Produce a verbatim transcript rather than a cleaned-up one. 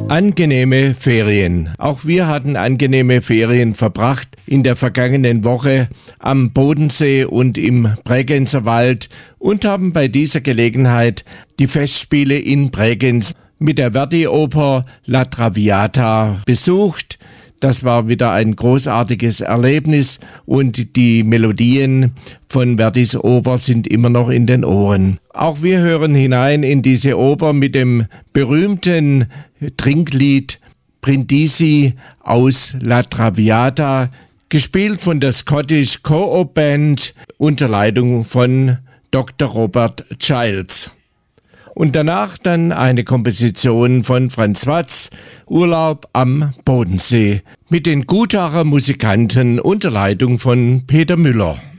Angenehme Ferien. Auch wir hatten angenehme Ferien verbracht in der vergangenen Woche am Bodensee und im Bregenzerwald Wald und haben bei dieser Gelegenheit die Festspiele in Bregenz mit der Verdi-Oper La Traviata besucht. Das war wieder ein großartiges Erlebnis und die Melodien von Verdis Oper sind immer noch in den Ohren. Auch wir hören hinein in diese Oper mit dem berühmten Trinklied Brindisi aus La Traviata, gespielt von der Scottish Co-op Band unter Leitung von Doktor Robert Childs. Und danach dann eine Komposition von Franz Watz, Urlaub am Bodensee, mit den Gutacher Musikanten unter Leitung von Peter Müller.